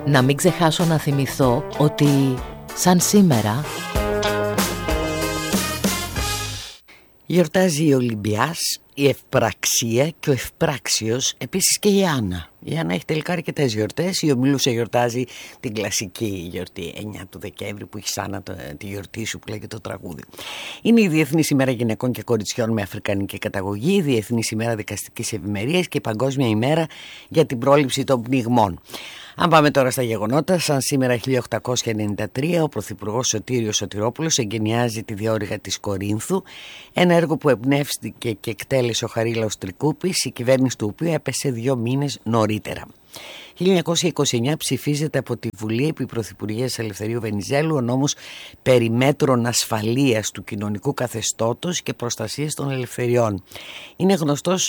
Να μην ξεχάσω να θυμηθώ ότι σαν σήμερα γιορτάζει η Ολυμπιάς, η Ευπραξία και ο Ευπράξιος, επίσης και η Άννα. Η Άννα έχει τελικά αρκετές γιορτές. Η Ομιλούσα γιορτάζει την κλασική γιορτή 9 του Δεκέμβρη που έχει σαν τη γιορτή σου που λέγεται το τραγούδι. Είναι η Διεθνής ημέρα γυναικών και κοριτσιών με αφρικανική καταγωγή, η Διεθνής ημέρα δικαστικής ευημερίας και η Παγκόσμια ημέρα για την πρόληψη των πνιγμών. Αν πάμε τώρα στα γεγονότα, σαν σήμερα 1893 ο Πρωθυπουργός Σωτήριος Σωτηρόπουλος εγκαινιάζει τη διόρυγα της Κορίνθου, ένα έργο που εμπνεύστηκε και εκτέλεσε ο Χαρίλαος Τρικούπης, η κυβέρνηση του οποίου έπεσε 2 μήνες νωρίτερα. 1929 ψηφίζεται από τη Βουλή επί Πρωθυπουργίας Ελευθερίου Βενιζέλου ο νόμος περί μέτρων ασφαλείας του κοινωνικού καθεστώτος και προστασίας των ελευθεριών. Είναι γνωστός